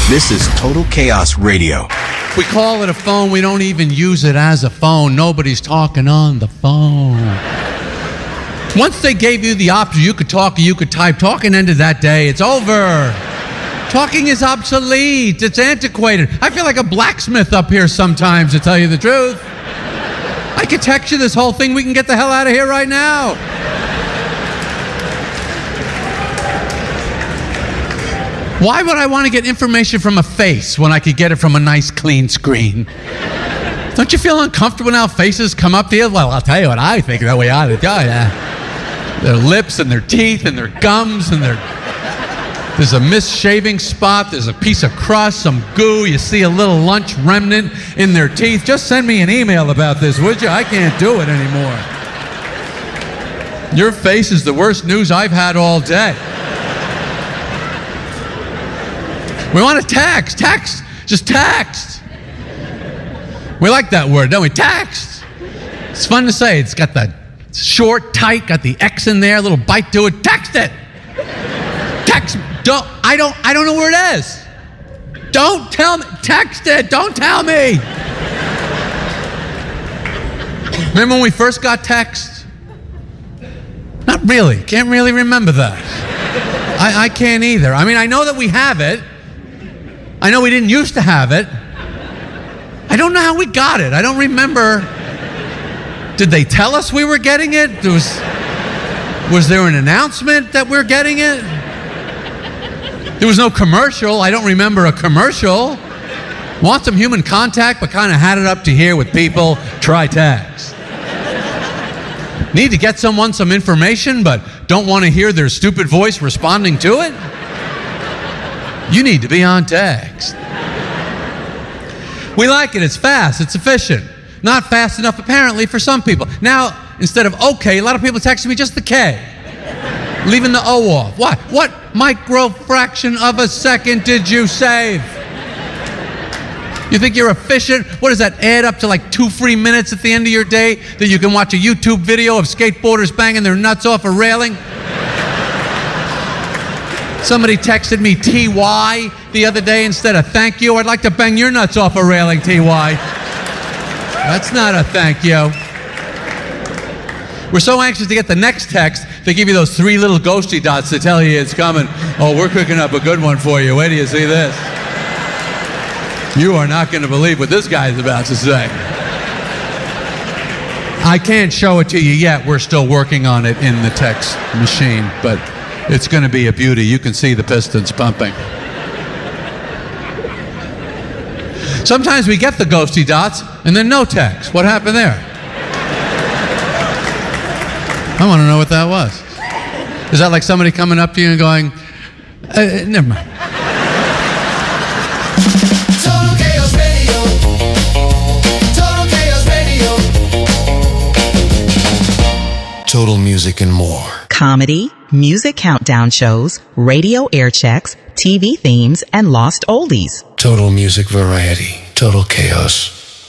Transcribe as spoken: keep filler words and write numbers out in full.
This is Total Chaos Radio. We call it a phone. We don't even use it as a phone. Nobody's talking on the phone. Once they gave you the option, you could talk or you could type. Talking ended that day. It's over. Talking is obsolete. It's antiquated. I feel like a blacksmith up here sometimes, to tell you the truth. I could text you this whole thing. We can get the hell out of here right now. Why would I want to get information from a face when I could get it from a nice, clean screen? Don't you feel uncomfortable now faces come up to you? Well, I'll tell you what I think that we ought to do. Yeah. Their lips and their teeth and their gums and their... There's a missed shaving spot. There's a piece of crust, some goo. You see a little lunch remnant in their teeth. Just send me an email about this, would you? I can't do it anymore. Your face is the worst news I've had all day. We want to text. Text. Just text. We like that word, don't we? Text. It's fun to say. It's got the short, tight, got the X in there, a little bite to it. Text it. Text. Don't. I don't. I don't know where it is. Don't tell me. Text it. Don't tell me. Remember when we first got text? Not really. Can't really remember that. I, I can't either. I mean, I know that we have it. I know we didn't used to have it. I don't know how we got it. I don't remember. Did they tell us we were getting it? There was, was there an announcement that we're getting it? There was no commercial. I don't remember a commercial. Want some human contact, but kind of had it up to here with people. Try text. Need to get someone some information, but don't want to hear their stupid voice responding to it? You need to be on text. We like it. It's fast. It's efficient. Not fast enough, apparently, for some people. Now, instead of okay, a lot of people texting me just the K. Leaving the O off. What? What micro fraction of a second did you save? You think you're efficient? What does that add up to, like two free minutes at the end of your day that you can watch a YouTube video of skateboarders banging their nuts off a railing? Somebody texted me T Y the other day instead of thank you. I'd like to bang your nuts off a railing, T Y. That's not a thank you. We're so anxious to get the next text, they give you those three little ghosty dots to tell you it's coming. Oh, we're cooking up a good one for you. Wait till you see this. You are not going to believe what this guy's about to say. I can't show it to you yet. We're still working on it in the text machine, but it's going to be a beauty. You can see the pistons pumping. Sometimes we get the ghosty dots and then no text. What happened there? I want to know what that was. Is that like somebody coming up to you and going, uh, never mind. Total Chaos Radio. Total Chaos Radio. Total music and more. Comedy, music countdown shows, radio air checks, T V themes, and lost oldies. Total music variety. Total chaos.